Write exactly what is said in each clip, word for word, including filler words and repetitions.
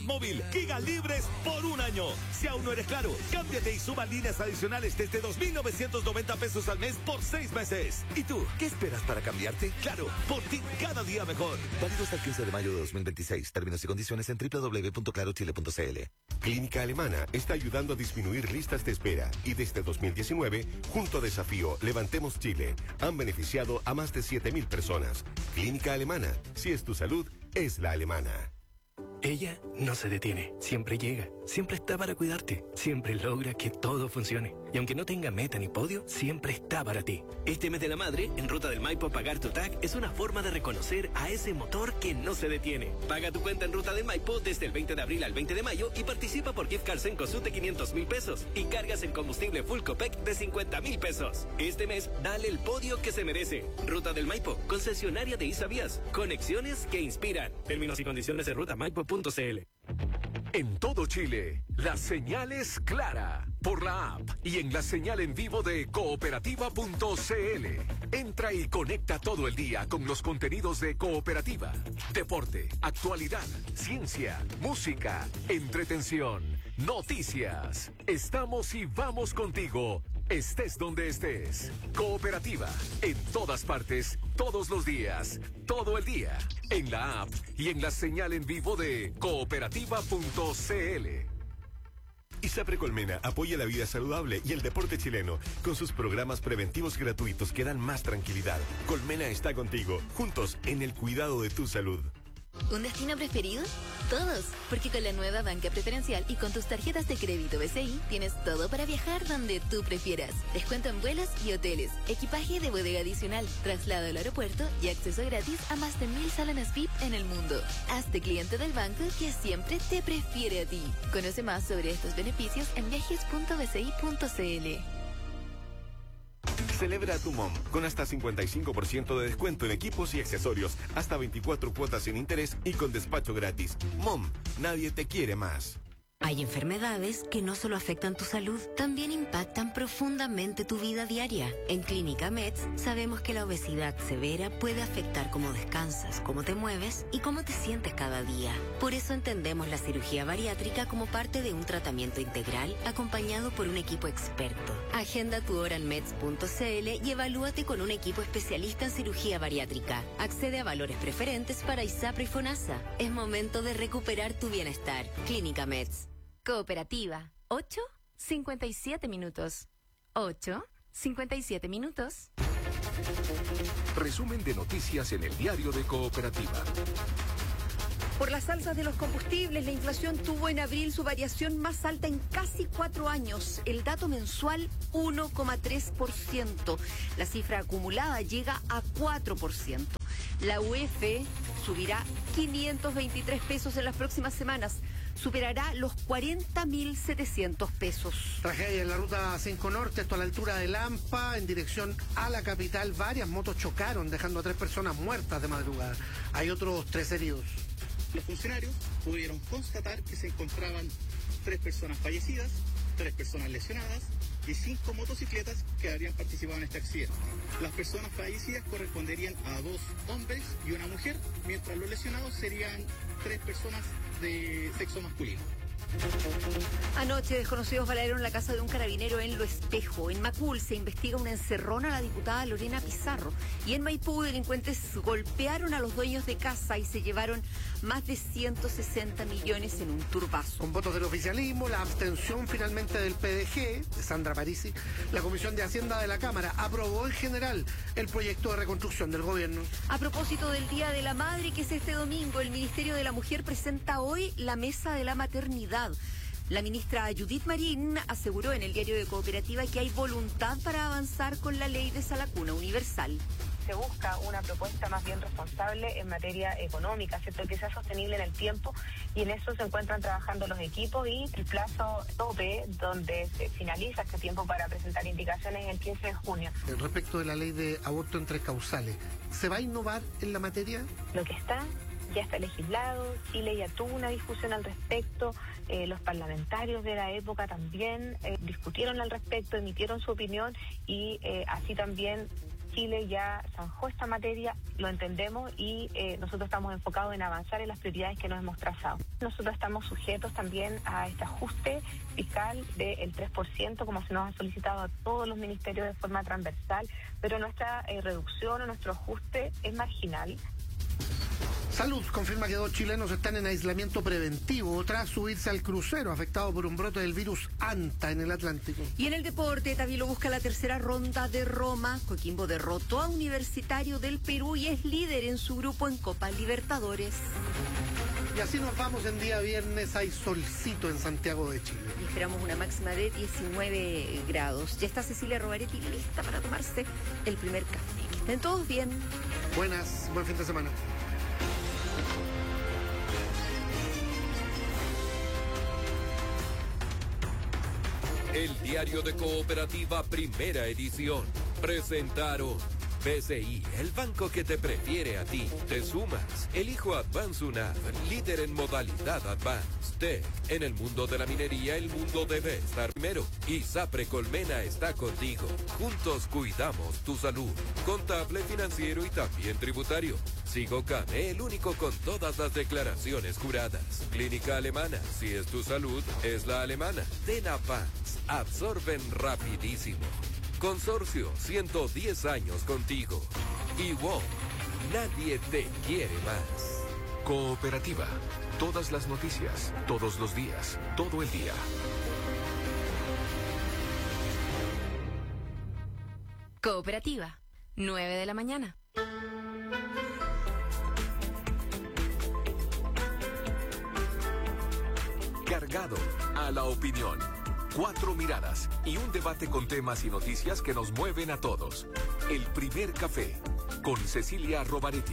móvil, giga libres por un año. Si aún no eres Claro, cámbiate y suma líneas adicionales desde dos mil novecientos noventa pesos al mes por seis meses. ¿Y tú, qué esperas para cambiarte? Claro, por ti cada día mejor. Válido hasta el quince de mayo de dos mil veintiséis. Términos y condiciones en doble u doble u doble u punto claro chile punto c l. Clínica Alemana está ayudando a disminuir listas de espera y desde dos mil diecinueve, junto a Desafío Levantemos Chile, han beneficiado a más de siete mil personas. Clínica Alemana, si es tu salud, es la alemana. Ella no se detiene, siempre llega, siempre está para cuidarte, siempre logra que todo funcione. Y aunque no tenga meta ni podio, siempre está para ti. Este mes de la madre, en Ruta del Maipo, pagar tu T A C es una forma de reconocer a ese motor que no se detiene. Paga tu cuenta en Ruta del Maipo desde el veinte de abril al veinte de mayo y participa por gift cards en Cosut de quinientos mil pesos y cargas en combustible Full Copec de cincuenta mil pesos. Este mes, dale el podio que se merece. Ruta del Maipo, concesionaria de Isavías. Conexiones que inspiran. Términos y condiciones en ruta maipo punto c l. En todo Chile, la señal es clara. Por la app y en la señal en vivo de cooperativa punto c l. Entra y conecta todo el día con los contenidos de Cooperativa. Deporte, actualidad, ciencia, música, entretención, noticias. Estamos y vamos contigo, estés donde estés. Cooperativa, en todas partes, todos los días, todo el día. En la app y en la señal en vivo de cooperativa punto c l. ISAPRE Colmena apoya la vida saludable y el deporte chileno con sus programas preventivos gratuitos que dan más tranquilidad. Colmena está contigo, juntos en el cuidado de tu salud. ¿Un destino preferido? Todos, porque con la nueva banca preferencial y con tus tarjetas de crédito B C I tienes todo para viajar donde tú prefieras. Descuento en vuelos y hoteles, equipaje de bodega adicional, traslado al aeropuerto y acceso gratis a más de mil salones V I P en el mundo. Hazte cliente del banco que siempre te prefiere a ti. Conoce más sobre estos beneficios en viajes punto b c i punto c l. Celebra tu mom con hasta cincuenta y cinco por ciento de descuento en equipos y accesorios, hasta veinticuatro cuotas sin interés y con despacho gratis. Mom, nadie te quiere más. Hay enfermedades que no solo afectan tu salud, también impactan profundamente tu vida diaria. En Clínica Meds sabemos que la obesidad severa puede afectar cómo descansas, cómo te mueves y cómo te sientes cada día. Por eso entendemos la cirugía bariátrica como parte de un tratamiento integral acompañado por un equipo experto. Agenda tu hora en meds punto c l y evalúate con un equipo especialista en cirugía bariátrica. Accede a valores preferentes para ISAPRE y FONASA. Es momento de recuperar tu bienestar. Clínica Meds. Cooperativa, ocho cincuenta y siete minutos. ocho cincuenta y siete minutos. Resumen de noticias en el diario de Cooperativa. Por las alzas de los combustibles, la inflación tuvo en abril su variación más alta en casi cuatro años. El dato mensual, uno coma tres por ciento. La cifra acumulada llega a cuatro por ciento. La U E F subirá quinientos veintitrés pesos en las próximas semanas. Superará los cuarenta mil setecientos pesos. Tragedia en la ruta cinco Norte, esto a la altura de Lampa, en dirección a la capital. Varias motos chocaron, dejando a tres personas muertas de madrugada. Hay otros tres heridos. Los funcionarios pudieron constatar que se encontraban tres personas fallecidas, tres personas lesionadas y cinco motocicletas que habrían participado en este accidente. Las personas fallecidas corresponderían a dos hombres y una mujer, mientras los lesionados serían tres personas de sexo masculino. Anoche, desconocidos balearon la casa de un carabinero en Lo Espejo. En Macul se investiga una encerrona a la diputada Lorena Pizarro. Y en Maipú, delincuentes golpearon a los dueños de casa y se llevaron más de ciento sesenta millones en un turbazo. Con votos del oficialismo, la abstención finalmente del P D G, de Sandra Parisi, la Comisión de Hacienda de la Cámara aprobó en general el proyecto de reconstrucción del gobierno. A propósito del Día de la Madre, que es este domingo, el Ministerio de la Mujer presenta hoy la Mesa de la Maternidad. La ministra Judith Marín aseguró en el diario de Cooperativa que hay voluntad para avanzar con la ley de Salacuna Universal. Se busca una propuesta más bien responsable en materia económica, ¿cierto? Que sea sostenible en el tiempo, y en eso se encuentran trabajando los equipos, y el plazo tope donde se finaliza este tiempo para presentar indicaciones es el quince de junio. Respecto de la ley de aborto entre causales, ¿se va a innovar en la materia? Lo que está ya está legislado, Chile ya tuvo una discusión al respecto, eh, los parlamentarios de la época también eh, discutieron al respecto, emitieron su opinión y eh, así también Chile ya zanjó esta materia, lo entendemos y eh, nosotros estamos enfocados en avanzar en las prioridades que nos hemos trazado. Nosotros estamos sujetos también a este ajuste fiscal del tres por ciento, como se nos ha solicitado a todos los ministerios de forma transversal, pero nuestra eh, reducción o nuestro ajuste es marginal. Salud confirma que dos chilenos están en aislamiento preventivo tras subirse al crucero afectado por un brote del virus ANTA en el Atlántico. Y en el deporte, Tabilo busca la tercera ronda de Roma. Coquimbo derrotó a Universitario del Perú y es líder en su grupo en Copa Libertadores. Y así nos vamos en día viernes. Hay solcito en Santiago de Chile. Y esperamos una máxima de diecinueve grados. Ya está Cecilia Rovaretti lista para tomarse el primer café. Que estén todos bien. Buenas, buen fin de semana. El diario de Cooperativa Primera Edición presentaron B C I, el banco que te prefiere a ti. Te sumas. Elijo Advance UNAV, líder en modalidad Advance. Tech, en el mundo de la minería, el mundo debe estar primero. Y Sapre Colmena está contigo. Juntos cuidamos tu salud. Contable, financiero y también tributario. Sigo Came, el único con todas las declaraciones juradas. Clínica Alemana, si es tu salud, es la alemana. Denapans, absorben rapidísimo. Consorcio, ciento diez años contigo. Y wow, nadie te quiere más. Cooperativa, todas las noticias, todos los días, todo el día. Cooperativa, nueve de la mañana. Cargado a la opinión. Cuatro miradas y un debate con temas y noticias que nos mueven a todos. El primer café con Cecilia Rovaretti.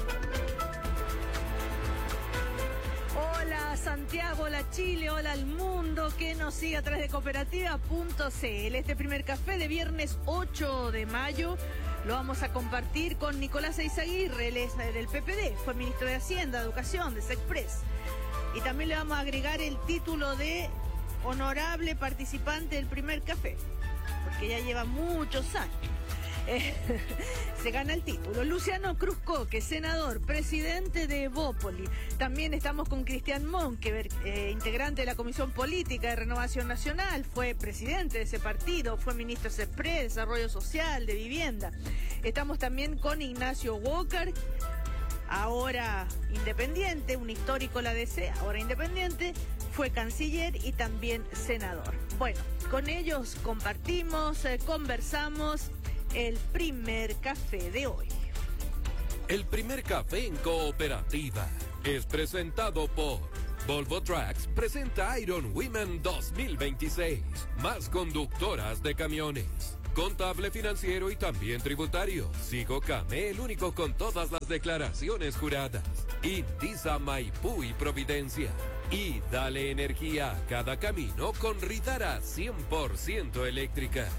Hola Santiago, hola Chile, hola al mundo que nos sigue a través de cooperativa punto c l. Este primer café de viernes ocho de mayo lo vamos a compartir con Nicolás Eizaguirre, él es del P P D, fue ministro de Hacienda, Educación, de Sexpress. Y también le vamos a agregar el título de honorable participante del primer café, porque ya lleva muchos años. Eh, se gana el título. Luciano Cruzcoque, senador, presidente de Evópoli. También estamos con Cristian Monkeberg, eh, integrante de la Comisión Política de Renovación Nacional, fue presidente de ese partido, fue ministro de Sexpress, Desarrollo Social, de Vivienda. Estamos también con Ignacio Walker, ahora independiente, un histórico la D C, ahora independiente, fue canciller y también senador. Bueno, con ellos compartimos, eh, conversamos el primer café de hoy. El primer café en Cooperativa es presentado por Volvo Trucks. Presenta Iron Women dos mil veintiséis. Más conductoras de camiones. Contable, financiero y también tributario. Sigo Came, el único con todas las declaraciones juradas. Indisa, Maipú y Providencia. Y dale energía a cada camino con Ritara cien por ciento eléctrica.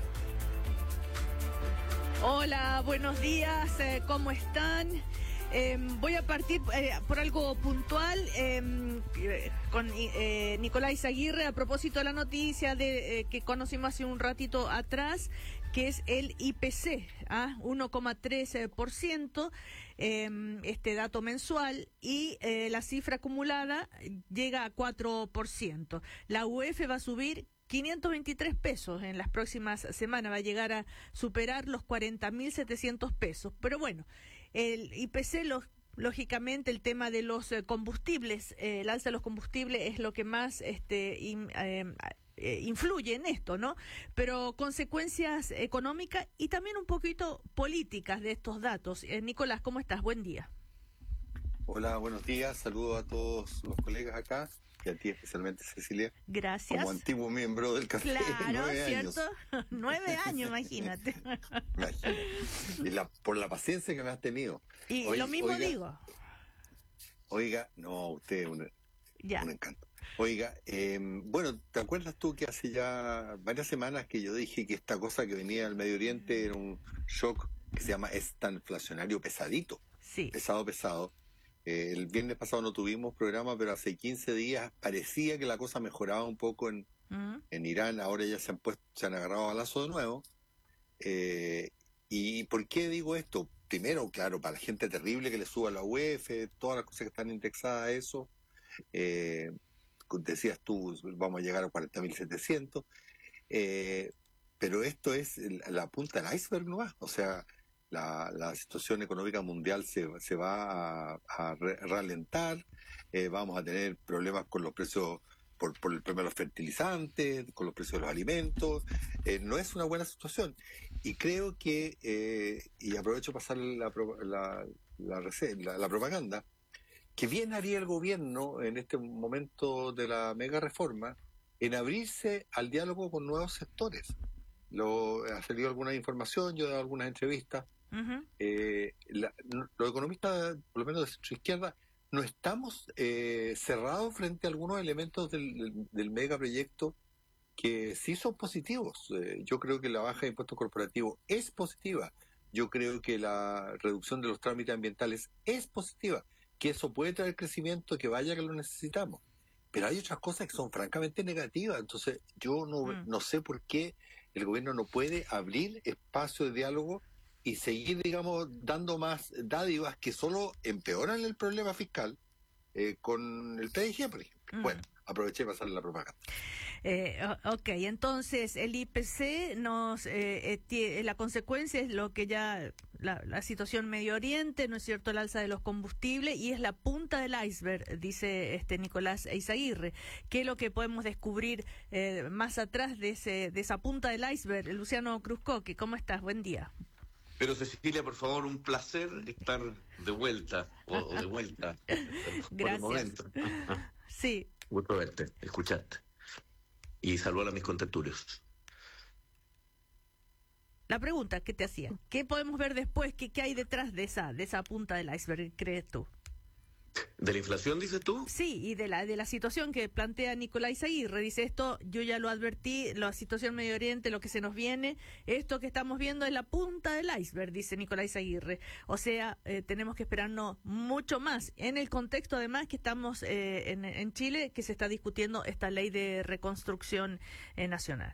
Hola, buenos días, eh, ¿cómo están? Eh, voy a partir eh, por algo puntual eh, con eh, Nicolás Aguirre a propósito de la noticia de, eh, que conocimos hace un ratito atrás, que es el I P C, ¿ah? uno coma tres por ciento, eh, este dato mensual, y eh, la cifra acumulada llega a cuatro por ciento. La U E F va a subir quinientos veintitrés pesos en las próximas semanas, va a llegar a superar los cuarenta mil setecientos pesos. Pero bueno, el I P C, los, lógicamente, el tema de los eh, combustibles, eh, el alza de los combustibles es lo que más este, in, eh, eh, influye en esto, ¿no? Pero consecuencias económicas y también un poquito políticas de estos datos. Eh, Nicolás, ¿cómo estás? Buen día. Hola, buenos días. Saludos a todos los colegas acá. Y a ti especialmente, Cecilia. Gracias. Como antiguo miembro del café. Claro, nueve ¿cierto? Años. Nueve años, imagínate. Imagínate. Y la, por la paciencia que me has tenido. Y Oye, lo mismo oiga, digo. Oiga, no, usted un, ya. un encanto. Oiga, eh, bueno, ¿te acuerdas tú que hace ya varias semanas que yo dije que esta cosa que venía del Medio Oriente era un shock que se llama estanflacionario pesadito? Sí. Pesado, pesado. Eh, el viernes pasado no tuvimos programa, pero hace quince días parecía que la cosa mejoraba un poco en, uh-huh. en Irán. Ahora ya se han puesto, se han agarrado a balazo de nuevo. Eh, ¿Y por qué digo esto? Primero, claro, para la gente terrible que le suba la U E F, todas las cosas que están indexadas a eso. Eh, decías tú, vamos a llegar a cuarenta mil setecientos. Eh, pero esto es la punta del iceberg, ¿no? O sea, la, la situación económica mundial se, se va a, a re, ralentar, eh, vamos a tener problemas con los precios, por, por el problema de los fertilizantes, con los precios de los alimentos. Eh, no es una buena situación. Y creo que, eh, y aprovecho para pasar la, la, la, la, la propaganda, que bien haría el gobierno en este momento de la mega reforma en abrirse al diálogo con nuevos sectores. Lo, ha salido alguna información, yo he dado algunas entrevistas. Uh-huh. Eh, la, los economistas, por lo menos de centro izquierda, no estamos eh, cerrados frente a algunos elementos del, del, del megaproyecto que sí son positivos. Eh, yo creo que la baja de impuestos corporativos es positiva. Yo creo que la reducción de los trámites ambientales es positiva. Que eso puede traer crecimiento, que vaya que lo necesitamos. Pero hay otras cosas que son francamente negativas. Entonces, yo no, mm. no sé por qué el gobierno no puede abrir espacio de diálogo y seguir, digamos, dando más dádivas que solo empeoran el problema fiscal eh, con el P D G, por ejemplo. Mm. Bueno, aproveché de pasarle la propaganda. Eh, ok, entonces el I P C nos eh, eh, tie, la consecuencia es lo que ya la, la situación Medio Oriente, ¿no es cierto?, el alza de los combustibles, y es la punta del iceberg, dice este Nicolás Eizaguirre. ¿Qué es lo que podemos descubrir eh, más atrás de ese de esa punta del iceberg? Luciano Cruzcoque, ¿cómo estás? Buen día. Pero Cecilia, por favor, un placer estar de vuelta, o, o de vuelta. Gracias. Por el momento. Sí. Gusto verte, escucharte. Y saludar a mis contertulios. La pregunta que te hacía, ¿qué podemos ver después? ¿Qué, qué hay detrás de esa de esa punta del iceberg, crees tú? ¿De la inflación, dices tú? Sí, y de la de la situación que plantea Nicolás Aguirre. Dice esto, yo ya lo advertí, la situación Medio Oriente, lo que se nos viene, esto que estamos viendo es la punta del iceberg, dice Nicolás Aguirre. O sea, eh, tenemos que esperarnos mucho más. En el contexto, además, que estamos eh, en, en Chile, que se está discutiendo esta ley de reconstrucción eh, nacional.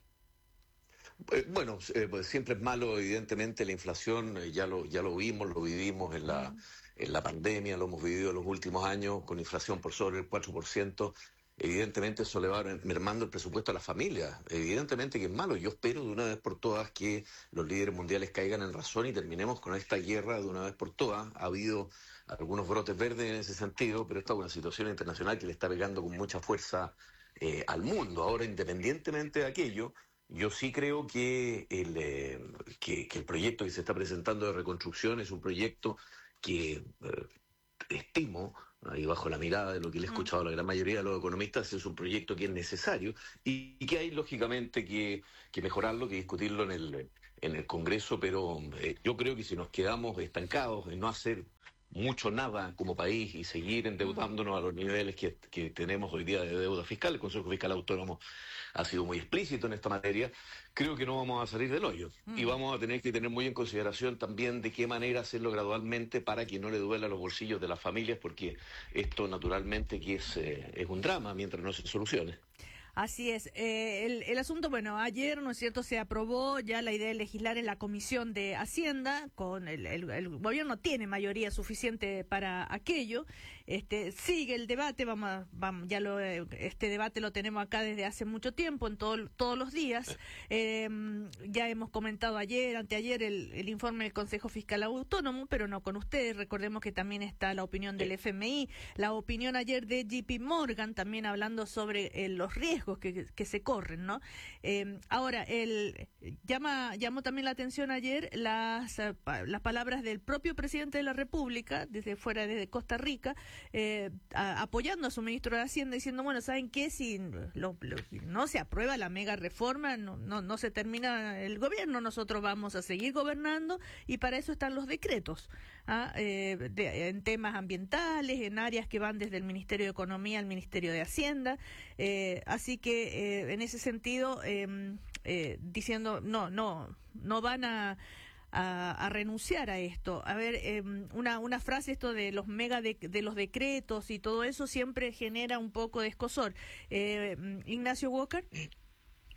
Bueno, eh, pues siempre es malo, evidentemente, la inflación, eh, ya lo ya lo vimos, lo vivimos en la, en la pandemia, lo hemos vivido en los últimos años, con inflación por sobre el cuatro por ciento. Evidentemente eso le va mermando el presupuesto a las familias. Evidentemente que es malo. Yo espero de una vez por todas que los líderes mundiales caigan en razón y terminemos con esta guerra de una vez por todas. Ha habido algunos brotes verdes en ese sentido, pero esta es una situación internacional que le está pegando con mucha fuerza eh, al mundo. Ahora, independientemente de aquello, yo sí creo que el, eh, que, que el proyecto que se está presentando de reconstrucción es un proyecto que eh, estimo, ahí bajo la mirada de lo que le he escuchado a la gran mayoría de los economistas, es un proyecto que es necesario y, y que hay lógicamente que, que mejorarlo, que discutirlo en el, en el Congreso, pero eh, yo creo que si nos quedamos estancados en no hacer mucho nada como país y seguir endeudándonos a los niveles que, que tenemos hoy día de deuda fiscal, el Consejo Fiscal Autónomo ha sido muy explícito en esta materia, creo que no vamos a salir del hoyo. Mm. Y vamos a tener que tener muy en consideración también de qué manera hacerlo gradualmente para que no le duela los bolsillos de las familias, porque esto naturalmente que es, eh, es un drama mientras no se solucione. Así es. Eh, el, el asunto, bueno, ayer, ¿no es cierto?, se aprobó ya la idea de legislar en la Comisión de Hacienda, con el, el, el gobierno tiene mayoría suficiente para aquello. Este sigue el debate, vamos, vamos ya lo este debate lo tenemos acá desde hace mucho tiempo, en todo, todos los días. Eh, ya hemos comentado ayer, anteayer, el, el informe del Consejo Fiscal Autónomo, pero no con ustedes. Recordemos que también está la opinión del F M I, la opinión ayer de J P Morgan, también hablando sobre eh, los riesgos Que, que se corren, ¿no? Eh, ahora, el llama llamó también la atención ayer las, uh, pa, las palabras del propio presidente de la República, desde fuera, desde Costa Rica, eh, a, apoyando a su ministro de Hacienda, diciendo, bueno, ¿saben qué? Si lo, lo, no se aprueba la mega reforma, no, no, no se termina el gobierno, nosotros vamos a seguir gobernando y para eso están los decretos, ¿ah? eh, de, en temas ambientales, en áreas que van desde el Ministerio de Economía al Ministerio de Hacienda, eh, así que eh, en ese sentido eh, eh, diciendo no no no van a, a, a renunciar a esto. A ver, eh, una una frase, esto de los mega de, de los decretos y todo eso siempre genera un poco de escozor. eh, Ignacio Walker.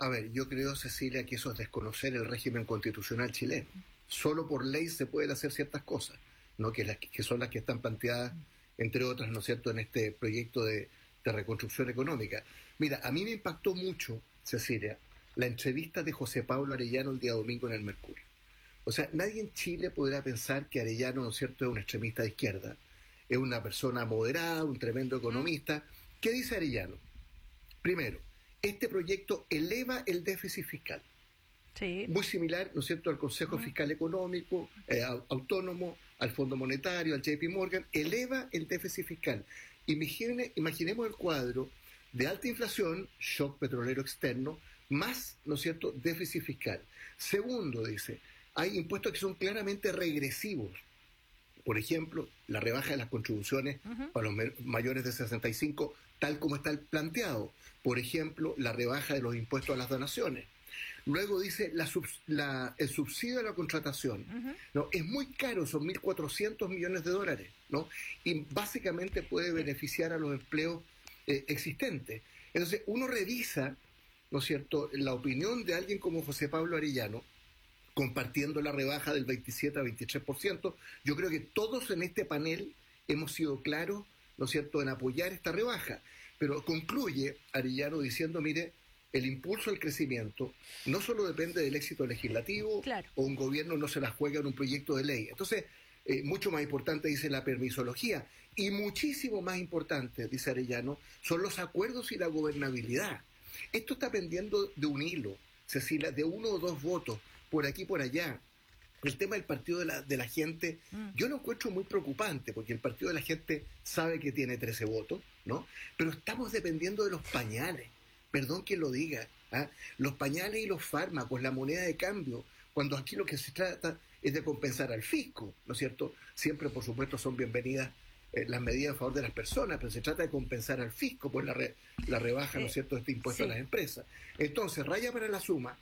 A ver, yo creo, Cecilia, que eso es desconocer el régimen constitucional chileno. Solo por ley se pueden hacer ciertas cosas, ¿no? Que, las, que son las que están planteadas, entre otras, ¿no es cierto?, en este proyecto de, de reconstrucción económica. Mira, a mí me impactó mucho, Cecilia, la entrevista de José Pablo Arellano el día domingo en el Mercurio. O sea, nadie en Chile podrá pensar que Arellano, ¿no es cierto?, es un extremista de izquierda, es una persona moderada, un tremendo economista. ¿Qué dice Arellano? Primero, este proyecto eleva el déficit fiscal. Sí. Muy similar, ¿no es cierto?, al Consejo uh-huh. Fiscal Económico, eh, Autónomo, al Fondo Monetario, al J P Morgan, eleva el déficit fiscal. Imagine, imaginemos el cuadro de alta inflación, shock petrolero externo, más, ¿no es cierto?, déficit fiscal. Segundo, dice, hay impuestos que son claramente regresivos. Por ejemplo, la rebaja de las contribuciones uh-huh. para los mayores de sesenta y cinco, tal como está planteado. Por ejemplo, la rebaja de los impuestos a las donaciones. Luego dice la, sub, la el subsidio a la contratación. Uh-huh. ¿No? Es muy caro, son mil cuatrocientos millones de dólares, ¿no? Y básicamente puede beneficiar a los empleos eh, existentes. Entonces, uno revisa, ¿no es cierto?, la opinión de alguien como José Pablo Arellano, compartiendo la rebaja del veintisiete a veintitrés por ciento. Yo creo que todos en este panel hemos sido claros, ¿no es cierto?, en apoyar esta rebaja. Pero concluye Arellano diciendo, mire, el impulso al crecimiento no solo depende del éxito legislativo, claro, o un gobierno no se la juega en un proyecto de ley. Entonces, eh, mucho más importante, dice, la permisología. Y muchísimo más importante, dice Arellano, son los acuerdos y la gobernabilidad. Esto está pendiendo de un hilo, Cecilia, de uno o dos votos, por aquí por allá. El tema del Partido de la, de la Gente, mm. yo lo encuentro muy preocupante, porque el Partido de la Gente sabe que tiene trece votos, ¿no? Pero estamos dependiendo de los pañales, perdón que lo diga, ¿ah? Los pañales y los fármacos, la moneda de cambio, cuando aquí lo que se trata es de compensar al fisco, ¿no es cierto? Siempre, por supuesto, son bienvenidas eh, las medidas a favor de las personas, pero se trata de compensar al fisco por la, re, la rebaja, ¿no es cierto?, de este impuesto sí. a las empresas. Entonces, raya para la suma.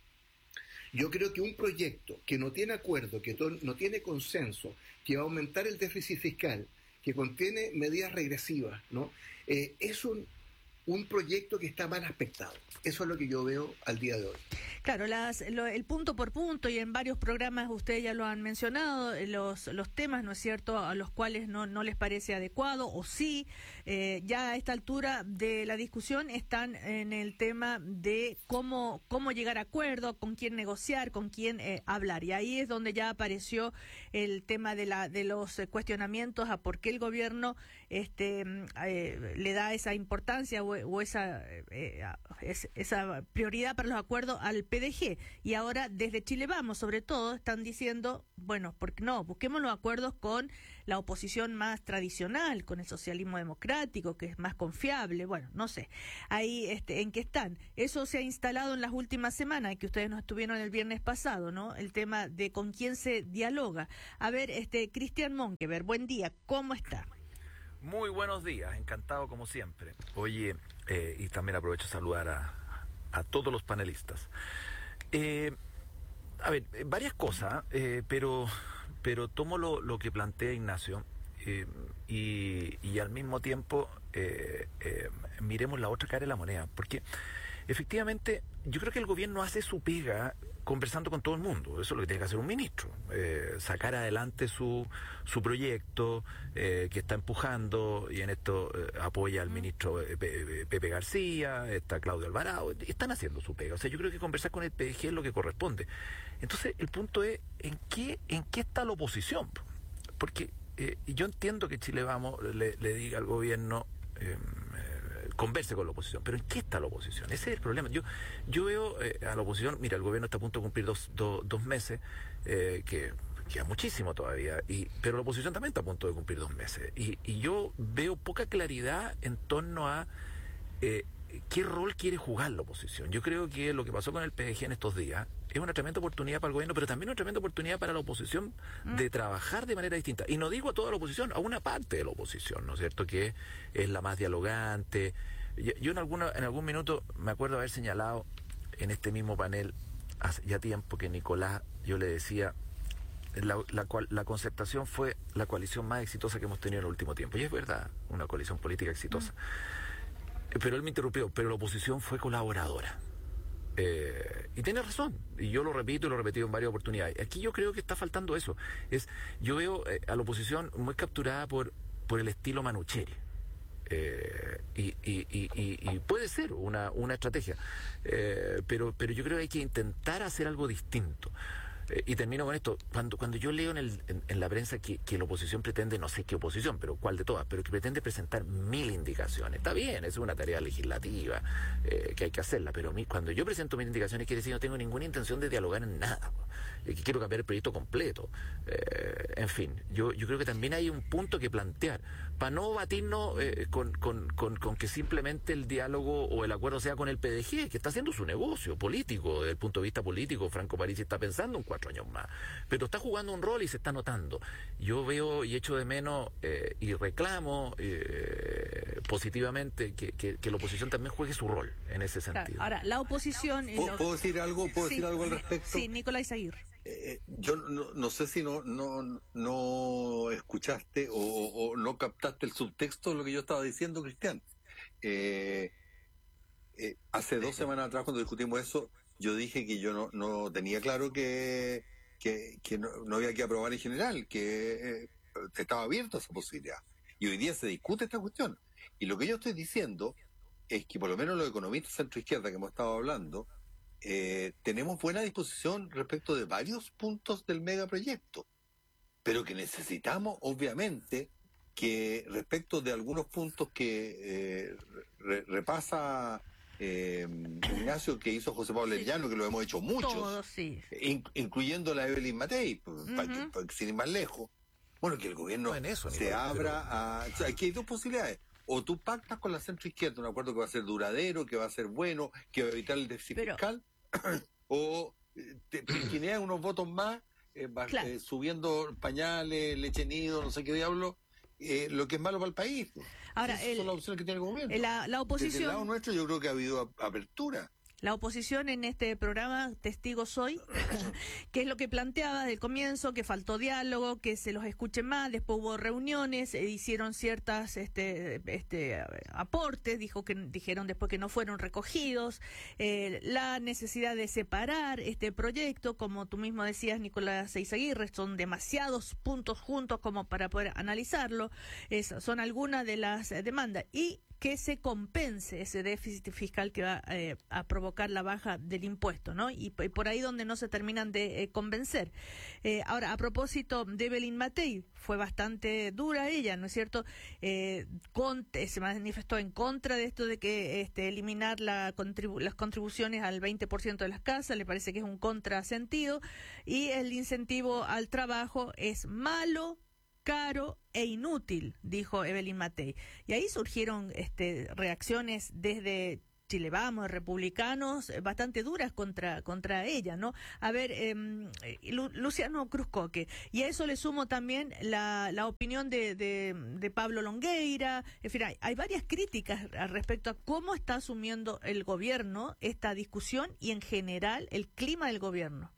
Yo creo que un proyecto que no tiene acuerdo, que to- no tiene consenso, que va a aumentar el déficit fiscal, que contiene medidas regresivas, ¿no? Eh, es un, un proyecto que está mal aspectado. Eso es lo que yo veo al día de hoy. Claro, las, lo, el punto por punto, y en varios programas ustedes ya lo han mencionado, los, los temas, ¿no es cierto?, a los cuales no, no les parece adecuado, o sí, eh, ya a esta altura de la discusión están en el tema de cómo, cómo llegar a acuerdo, con quién negociar, con quién eh, hablar. Y ahí es donde ya apareció el tema de, la, de los cuestionamientos a por qué el gobierno este, eh, le da esa importancia o, o esa, eh, es, esa prioridad para los acuerdos al P D G. Y ahora desde Chile Vamos, sobre todo, están diciendo, bueno, ¿por qué no? Busquemos los acuerdos con la oposición más tradicional, con el socialismo democrático, que es más confiable. Bueno, no sé. Ahí, este, ¿en qué están? Eso se ha instalado en las últimas semanas, que ustedes nos estuvieron el viernes pasado, ¿no? El tema de con quién se dialoga. A ver, este, Cristian Monkever, buen día, ¿cómo está? Muy buenos días, encantado como siempre. Oye, eh, y también aprovecho de saludar a, a todos los panelistas. Eh, a ver, varias cosas, eh, pero, pero tomo lo, lo que plantea Ignacio eh, y, y al mismo tiempo eh, eh, miremos la otra cara de la moneda, porque efectivamente yo creo que el gobierno hace su pega conversando con todo el mundo. Eso es lo que tiene que hacer un ministro, eh, sacar adelante su su proyecto eh, que está empujando, y en esto eh, apoya al ministro eh, Pepe García, está Claudio Alvarado, están haciendo su pega. O sea, yo creo que conversar con el P D G es lo que corresponde. Entonces, el punto es, ¿en qué en qué está la oposición? Porque eh, yo entiendo que Chile Vamos le, le diga al gobierno, eh, converse con la oposición, pero ¿en qué está la oposición? Ese es el problema. Yo yo veo eh, a la oposición, mira, el gobierno está a punto de cumplir dos, dos, dos meses, eh, que queda muchísimo todavía, y pero la oposición también está a punto de cumplir dos meses, y, y yo veo poca claridad en torno a eh, qué rol quiere jugar la oposición. Yo creo que lo que pasó con el P D G en estos días es una tremenda oportunidad para el gobierno, pero también una tremenda oportunidad para la oposición de trabajar de manera distinta. Y no digo a toda la oposición, a una parte de la oposición, ¿no es cierto?, que es la más dialogante. Yo, yo en, alguna, en algún minuto me acuerdo haber señalado en este mismo panel, hace ya tiempo, que Nicolás, yo le decía, la, la, cual, la concertación fue la coalición más exitosa que hemos tenido en el último tiempo. Y es verdad, una coalición política exitosa. Mm. Pero él me interrumpió, pero la oposición fue colaboradora. Eh, y tiene razón, y yo lo repito y lo he repetido en varias oportunidades. Aquí yo creo que está faltando eso. Es, yo veo eh, a la oposición muy capturada por, por el estilo Manucheri. Eh, y, y, y, y, y puede ser una, una estrategia, eh, pero, pero yo creo que hay que intentar hacer algo distinto. Eh, y termino con esto. Cuando cuando yo leo en, el, en, en la prensa que, que la oposición pretende, no sé qué oposición, pero cuál de todas, pero que pretende presentar mil indicaciones. Está bien, es una tarea legislativa eh, que hay que hacerla, pero mi, cuando yo presento mil indicaciones quiere decir que no tengo ninguna intención de dialogar en nada. Eh, que quiero cambiar el proyecto completo. Eh, en fin, yo, yo creo que también hay un punto que plantear, para no batirnos eh, con, con, con, con que simplemente el diálogo o el acuerdo sea con el P D G, que está haciendo su negocio político. Desde el punto de vista político, Franco Parisi está pensando en cuatro años más, pero está jugando un rol y se está notando. Yo veo y echo de menos eh, y reclamo eh, positivamente que, que, que la oposición también juegue su rol en ese sentido. Claro, ahora, la oposición... ¿Puedo, lo... ¿puedo decir algo? ¿Puedo sí, decir algo al respecto? Sí, Nicolás Aguirre. Eh, yo no, no sé si no, no, no escuchaste o, o no captaste el subtexto de lo que yo estaba diciendo, Cristian. Eh, eh, hace dos semanas atrás, cuando discutimos eso, yo dije que yo no, no tenía claro que, que, que no, no había que aprobar en general, que eh, estaba abierto a esa posibilidad. Y hoy día se discute esta cuestión. Y lo que yo estoy diciendo es que por lo menos los economistas centro-izquierda que hemos estado hablando, Eh, tenemos buena disposición respecto de varios puntos del megaproyecto, pero que necesitamos, obviamente, que respecto de algunos puntos que eh, re, repasa eh, Ignacio, que hizo José Pablo Arellano, que lo hemos hecho muchos, Todos, sí. in, incluyendo la Evelyn Matei, Uh-huh. para pa, sin ir más lejos, bueno, que el gobierno No en eso, se Nicolás, abra pero... a... O sea, aquí hay dos posibilidades. O tú pactas con la centroizquierda un acuerdo que va a ser duradero, que va a ser bueno, que va a evitar el déficit Pero... fiscal, o te piquineas unos votos más, eh, va, Claro. eh, subiendo pañales, leche nido, no sé qué diablo, eh, lo que es malo para el país. Ahora, Esas el- son las opciones que tiene el gobierno. la- la oposición- Desde el lado nuestro yo creo que ha habido a- apertura. La oposición en este programa, Testigo Soy, que es lo que planteaba desde el comienzo, que faltó diálogo, que se los escuche más, después hubo reuniones, eh, hicieron ciertas este, este, aportes, dijo que dijeron después que no fueron recogidos, eh, la necesidad de separar este proyecto, como tú mismo decías, Nicolás Eizaguirre, son demasiados puntos juntos como para poder analizarlo, es, son algunas de las eh, demandas, y que se compense ese déficit fiscal que va eh, a provocar la baja del impuesto, ¿no? Y, y por ahí donde no se terminan de eh, convencer. Eh, ahora, a propósito de Evelyn Matei, fue bastante dura ella, ¿no es cierto? Eh, con, eh, se manifestó en contra de esto de que este, eliminar la contribu las contribuciones al veinte por ciento de las casas, le parece que es un contrasentido, y el incentivo al trabajo es malo, caro e inútil, dijo Evelyn Matei. Y ahí surgieron este, reacciones desde Chile Vamos, republicanos, eh, bastante duras contra contra ella, ¿no? A ver, eh, Lu Luciano Cruzcoque, y a eso le sumo también la, la opinión de, de, de Pablo Longueira, en fin, hay, hay varias críticas al respecto a cómo está asumiendo el gobierno esta discusión y en general el clima del gobierno.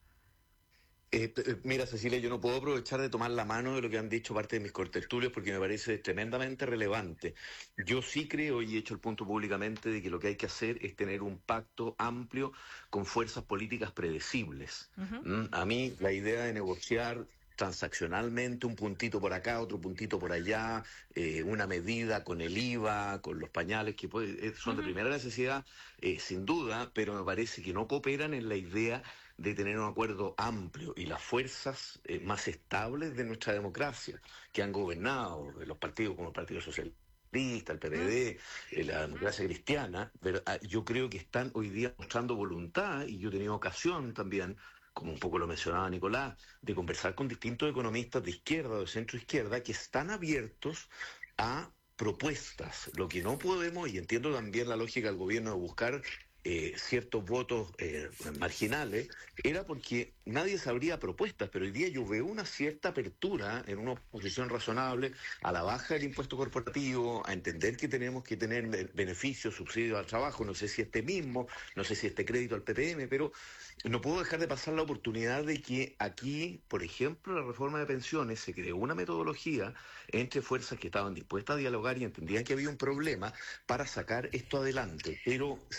Eh, eh, mira, Cecilia, yo no puedo aprovechar de tomar la mano de lo que han dicho parte de mis cortertulios porque me parece tremendamente relevante. Yo sí creo, y he hecho el punto públicamente, de que lo que hay que hacer es tener un pacto amplio con fuerzas políticas predecibles. Uh-huh. ¿Mm? A mí la idea de negociar transaccionalmente un puntito por acá, otro puntito por allá, eh, una medida con el I V A, con los pañales, que puede, son de primera necesidad, eh, sin duda, pero me parece que no cooperan en la idea de tener un acuerdo amplio, y las fuerzas eh, más estables de nuestra democracia, que han gobernado, los partidos como el Partido Socialista, el P P D, eh, la democracia cristiana, pero, ah, yo creo que están hoy día mostrando voluntad, y yo he tenido ocasión también, como un poco lo mencionaba Nicolás, de conversar con distintos economistas de izquierda o de centro izquierda que están abiertos a propuestas. Lo que no podemos, y entiendo también la lógica del gobierno de buscar eh, ciertos votos eh, marginales, era porque nadie sabría propuestas, pero hoy día yo veo una cierta apertura en una oposición razonable a la baja del impuesto corporativo, a entender que tenemos que tener beneficios, subsidios al trabajo, no sé si este mismo, no sé si este crédito al P P M, pero no puedo dejar de pasar la oportunidad de que aquí, por ejemplo, la reforma de pensiones, se creó una metodología entre fuerzas que estaban dispuestas a dialogar y entendían que había un problema para sacar esto adelante. Pero si no, eso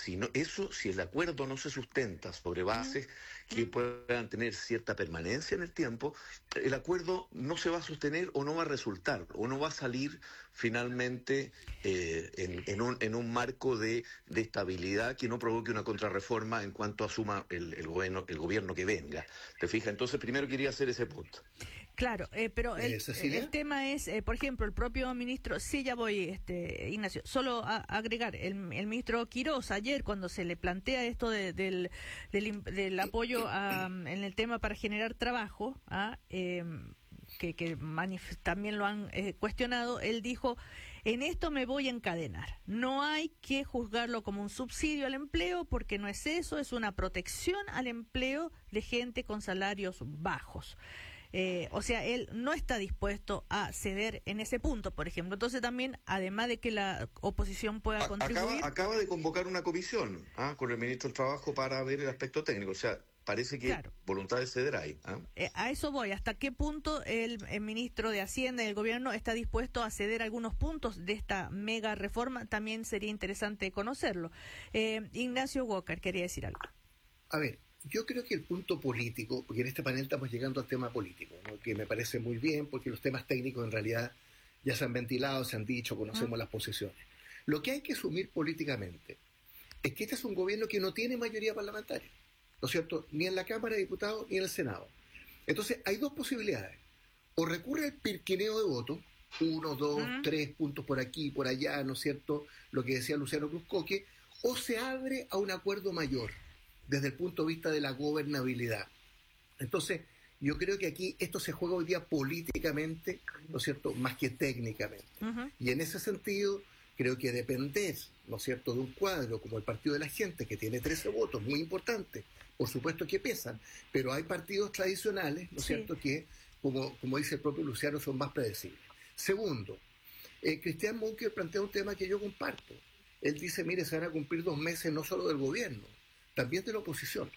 eso, si el acuerdo no se sustenta sobre bases que puedan tener cierta permanencia en el tiempo, el acuerdo no se va a sostener o no va a resultar, o no va a salir finalmente eh, en, en, un, en un marco de, de estabilidad que no provoque una contrarreforma en cuanto asuma el, el, gobierno, el gobierno que venga. ¿Te fijas? Entonces, primero quería hacer ese punto. Claro, eh, pero el, ¿Eh, Cecilia? el tema es, eh, por ejemplo, el propio ministro, sí, ya voy, este, Ignacio, solo a, a agregar, el, el ministro Quirós ayer cuando se le plantea esto de, del, del, del apoyo a, en el tema para generar trabajo, ¿ah? eh, que, que manif- también lo han eh, cuestionado, él dijo, en esto me voy a encadenar, no hay que juzgarlo como un subsidio al empleo porque no es eso, es una protección al empleo de gente con salarios bajos. Eh, o sea, él no está dispuesto a ceder en ese punto, por ejemplo. Entonces también, además de que la oposición pueda contribuir... Acaba, acaba de convocar una comisión ¿ah? con el ministro del Trabajo para ver el aspecto técnico. O sea, parece que Claro. voluntad de ceder hay. ¿ah? Eh, a eso voy. ¿Hasta qué punto el, el ministro de Hacienda y el gobierno está dispuesto a ceder algunos puntos de esta mega reforma? También sería interesante conocerlo. Eh, Ignacio Walker quería decir algo. A ver, yo creo que el punto político, porque en este panel estamos llegando al tema político, ¿no? Que me parece muy bien, porque los temas técnicos en realidad ya se han ventilado, se han dicho, conocemos Ah. las posiciones. Lo que hay que asumir políticamente es que este es un gobierno que no tiene mayoría parlamentaria, ¿no es cierto? Ni en la Cámara de Diputados ni en el Senado. Entonces, hay dos posibilidades. O recurre al pirquineo de votos, uno, dos, Mm. tres puntos por aquí, por allá, ¿no es cierto? Lo que decía Luciano Cruzcoque, o se abre a un acuerdo mayor desde el punto de vista de la gobernabilidad. Entonces, yo creo que aquí esto se juega hoy día políticamente, ¿no es cierto?, más que técnicamente. Uh-huh. Y en ese sentido, creo que depender, ¿no es cierto?, de un cuadro como el Partido de la Gente, que tiene trece votos, muy importantes, por supuesto que pesan, pero hay partidos tradicionales, ¿no es Sí. cierto?, que, como, como dice el propio Luciano, son más predecibles. Segundo, eh, Cristian Munker plantea un tema que yo comparto. Él dice, mire, se van a cumplir dos meses no solo del gobierno, también de la oposición.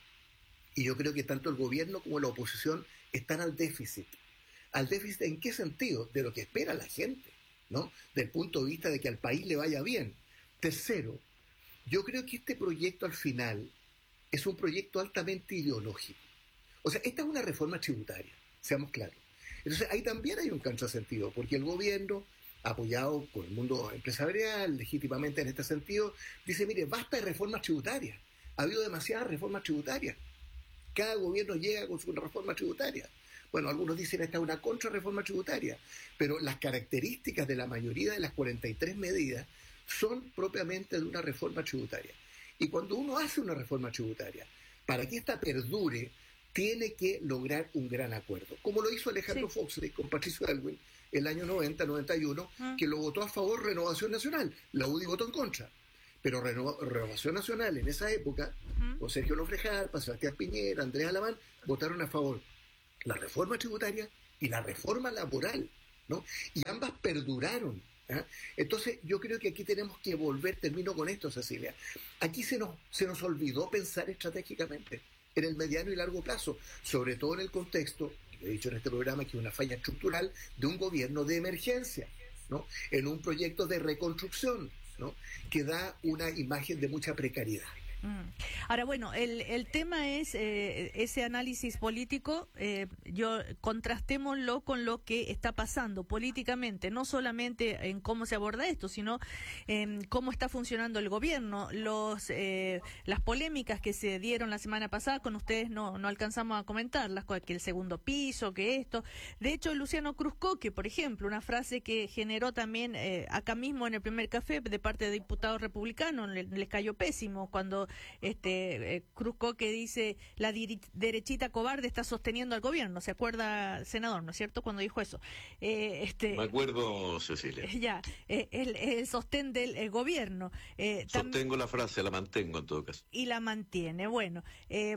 Y yo creo que tanto el gobierno como la oposición están al déficit. ¿Al déficit en qué sentido? De lo que espera la gente, ¿no? Del punto de vista de que al país le vaya bien. Tercero, yo creo que este proyecto al final es un proyecto altamente ideológico. O sea, esta es una reforma tributaria, seamos claros. Entonces, ahí también hay un contrasentido, porque el gobierno, apoyado por el mundo empresarial, legítimamente en este sentido, dice, mire, basta de reformas tributarias. Ha habido demasiadas reformas tributarias. Cada gobierno llega con su reforma tributaria. Bueno, algunos dicen esta es una contrarreforma tributaria, pero las características de la mayoría de las cuarenta y tres medidas son propiamente de una reforma tributaria. Y cuando uno hace una reforma tributaria, para que esta perdure, tiene que lograr un gran acuerdo. Como lo hizo Alejandro sí. Foxley con Patricio Aylwin el año noventa, noventa y uno, ah. que lo votó a favor Renovación Nacional. La U D I votó en contra. Pero Reno- Renovación Nacional en esa época, uh-huh. con Sergio Lofrejar, Sebastián Piñera, Andrés Alamán, votaron a favor la reforma tributaria y la reforma laboral, ¿no? Y ambas perduraron. ¿eh? Entonces yo creo que aquí tenemos que volver, termino con esto, Cecilia, aquí se nos, se nos olvidó pensar estratégicamente en el mediano y largo plazo, sobre todo en el contexto, lo he dicho en este programa, que es una falla estructural de un gobierno de emergencia, ¿no? En un proyecto de reconstrucción, ¿no? Que da una imagen de mucha precariedad. Ahora, bueno, el, el tema es eh, ese análisis político, eh, yo contrastémoslo con lo que está pasando políticamente, no solamente en cómo se aborda esto, sino en cómo está funcionando el gobierno. Los eh, las polémicas que se dieron la semana pasada con ustedes no, no alcanzamos a comentarlas, que el segundo piso, que esto. De hecho, Luciano Cruzcoque, por ejemplo, una frase que generó también eh, acá mismo en el primer café de parte de diputados republicanos, les, les cayó pésimo cuando este eh, Cruzcoque dice la diri- derechita cobarde está sosteniendo al gobierno. ¿Se acuerda, senador, no es cierto, cuando dijo eso? Eh, este, Me acuerdo, Cecilia. Ya, eh, el, el sostén del el gobierno. Eh, Sostengo tam- la frase, la mantengo en todo caso. Y la mantiene. Bueno, eh,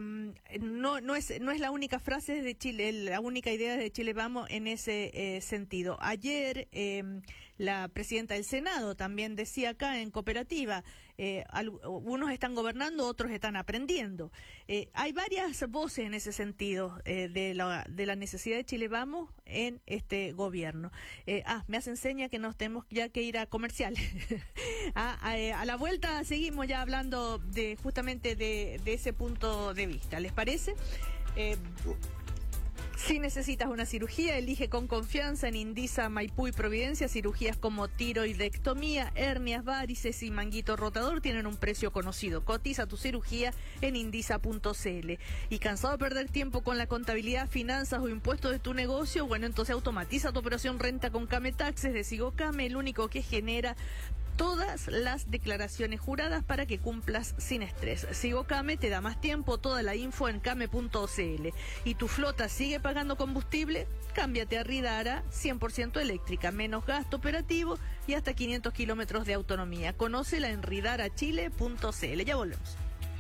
no no es no es la única frase de Chile, la única idea de Chile Vamos en ese eh, sentido. Ayer eh, La presidenta del Senado también decía acá en Cooperativa, eh, unos están gobernando, otros están aprendiendo. Eh, hay varias voces en ese sentido eh, de, la, de la necesidad de Chile Vamos en este gobierno. Eh, ah, me hacen seña que nos tenemos ya que ir a comercial. a, a, a la vuelta seguimos ya hablando de justamente de, de ese punto de vista. ¿Les parece? Eh, Si necesitas una cirugía, elige con confianza en Indisa, Maipú y Providencia. Cirugías como tiroidectomía, hernias, varices y manguito rotador tienen un precio conocido. Cotiza tu cirugía en indisa punto c l. ¿Y cansado de perder tiempo con la contabilidad, finanzas o impuestos de tu negocio? Bueno, entonces automatiza tu operación renta con Came Taxes de Sigocame, el único que genera todas las declaraciones juradas para que cumplas sin estrés. Sigocame te da más tiempo, toda la info en came punto c l. ¿Y tu flota sigue pagando combustible? Cámbiate a Ridara, cien por ciento eléctrica, menos gasto operativo y hasta quinientos kilómetros de autonomía. Conócela en ridara chile punto c l. Ya volvemos.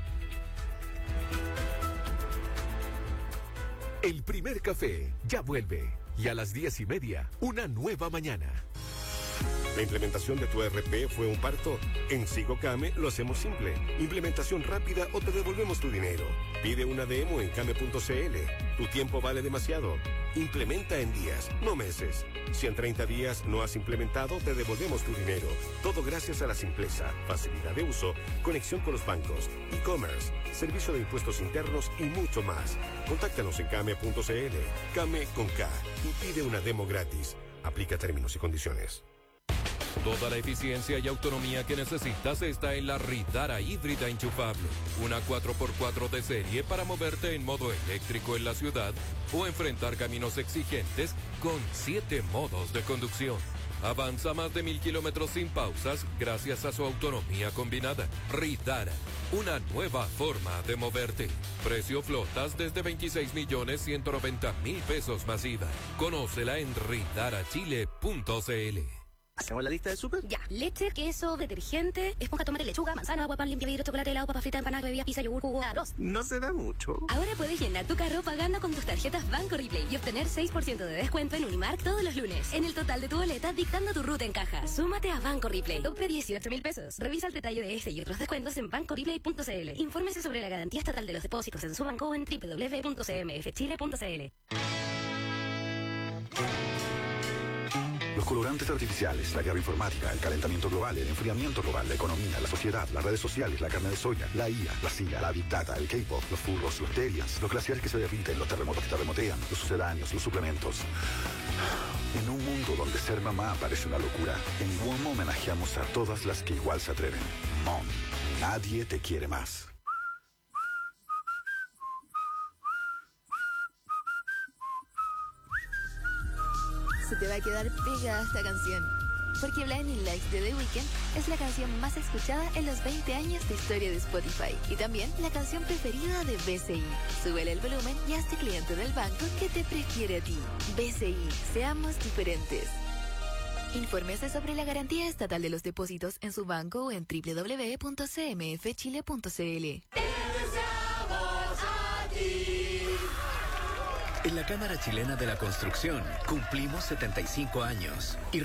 El primer café ya vuelve. Y a las diez y media, una nueva mañana. ¿La implementación de tu E R P fue un parto? En Sigocame lo hacemos simple. Implementación rápida o te devolvemos tu dinero. Pide una demo en came punto c l. Tu tiempo vale demasiado. Implementa en días, no meses. Si en treinta días no has implementado, te devolvemos tu dinero. Todo gracias a la simpleza, facilidad de uso, conexión con los bancos, e-commerce, servicio de impuestos internos y mucho más. Contáctanos en came punto c l. Came con K y pide una demo gratis. Aplica términos y condiciones. Toda la eficiencia y autonomía que necesitas está en la Ridara híbrida enchufable. Una cuatro por cuatro de serie para moverte en modo eléctrico en la ciudad o enfrentar caminos exigentes con siete modos de conducción. Avanza más de mil kilómetros sin pausas gracias a su autonomía combinada. Ridara, una nueva forma de moverte. Precio flotas desde veintiséis millones ciento noventa mil pesos masiva. Conócela en ridara chile punto c l. ¿Hacemos la lista de súper? Ya, leche, queso, detergente, esponja, tomate, lechuga, manzana, agua, pan, limpia, vidrio, chocolate, helado, papa frita, empanada, bebida, pizza, yogur, jugo, arroz. No se da mucho. Ahora puedes llenar tu carro pagando con tus tarjetas Banco Replay y obtener seis por ciento de descuento en Unimark todos los lunes. En el total de tu boleta, dictando tu ruta en caja. Súmate a Banco Replay. Top de dieciocho mil pesos. Revisa el detalle de este y otros descuentos en banco replay punto c l. Infórmese sobre la garantía estatal de los depósitos en su banco o en doble u doble u doble u punto c m f chile punto c l. Los colorantes artificiales, la guerra informática, el calentamiento global, el enfriamiento global, la economía, la sociedad, las redes sociales, la carne de soya, la I A, la C I A, la Big Data, el K-pop, los furros, los terians, los glaciares que se derriten, los terremotos que terremotean, los sucedáneos, los suplementos. En un mundo donde ser mamá parece una locura, en WOM homenajeamos a todas las que igual se atreven. Mom, nadie te quiere más. Se te va a quedar pegada esta canción, porque Blinding Lights de The Weeknd es la canción más escuchada en los veinte años de historia de Spotify y también la canción preferida de B C I. Súbele el volumen y hazte cliente del banco que te prefiere a ti. B C I, seamos diferentes. Infórmese sobre la garantía estatal de los depósitos en su banco o en doble u doble u doble u punto c m f chile punto c l. En la Cámara Chilena de la Construcción cumplimos setenta y cinco años y